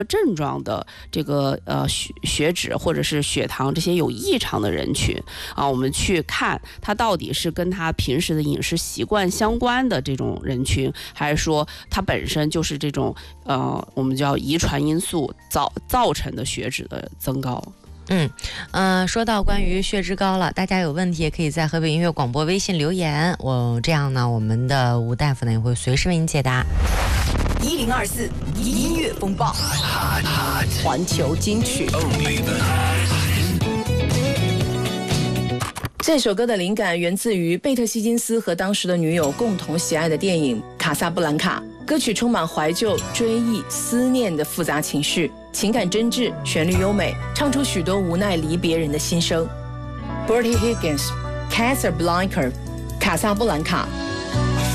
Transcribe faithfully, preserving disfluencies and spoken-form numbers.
症状的这个呃血血脂或者是血糖这些有异常的人群啊，我们去看他到底是跟他平时的饮食习惯相关的这种人群，还是说他本身就是这种呃我们叫遗传因素造造成的血脂的增高。 嗯，呃，说到关于血脂高了，大家有问题也可以在河北音乐广播微信留言，我这样呢，我们的吴大夫呢也会随时为您解答。 一零二四音乐风暴，环球金曲。 这首歌的灵感源自于贝特希金斯和当时的女友共同喜爱的电影《卡萨布兰卡》。歌曲充满怀旧、追忆、思念的复杂情绪，情感真挚，旋律优美，唱出许多无奈离别人的心声。Bertie Higgins，《Casablanca》，卡萨布兰卡。